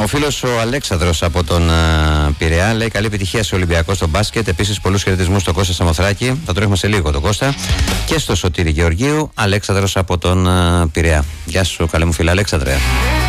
Ο φίλος ο Αλέξανδρος από τον Πειραιά λέει καλή επιτυχία σε Ολυμπιακό στο μπάσκετ. Επίσης πολλούς χαιρετισμούς στον Κώστα Σαμοθράκη. Θα τον έχουμε σε λίγο τον Κώστα. Και στο Σωτήρη Γεωργίου. Αλέξανδρος από τον Πειραιά. Γεια σου καλέ μου φίλε Αλέξανδρε.